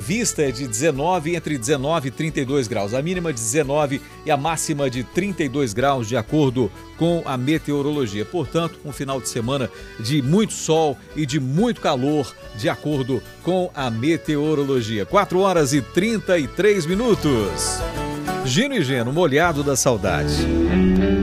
prevista é de 19, entre 19 e 32 graus. A mínima de 19 e a máxima de 32 graus, de acordo com a meteorologia. Portanto, um final de semana de muito sol e de muito calor, de acordo com a meteorologia. 4 horas e 33 minutos. Gino e Geno, molhado da saudade.